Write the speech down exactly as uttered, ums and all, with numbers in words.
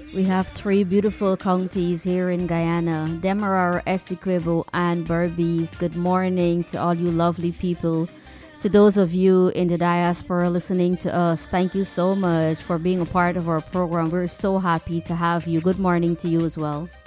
We have three beautiful counties here in Guyana, Demerara, Essequibo, and Berbice. Good morning to all you lovely people. To those of you in the diaspora listening to us, thank you so much for being a part of our program. We're so happy to have you. Good morning to you as well.